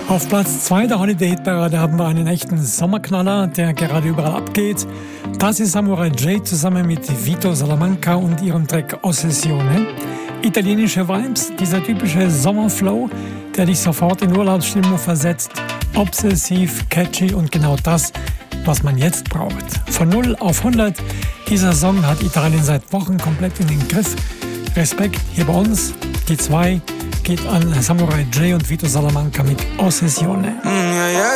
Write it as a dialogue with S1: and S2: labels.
S1: Auf Platz 2 der Holiday-Hit-Parade haben wir einen echten Sommerknaller, der gerade überall abgeht. Das ist Samurai J zusammen mit Vito Salamanca und ihrem Track Ossessione. Italienische Vibes, dieser typische Sommerflow, der dich sofort in Urlaubsstimmung versetzt. Obsessiv, catchy und genau das, was man jetzt braucht. Von 0 auf 100, dieser Song hat Italien seit Wochen komplett in den Griff. Respekt hier bei uns, die 2 geht an Samurai J und Vito Salamanca mit Ossessione.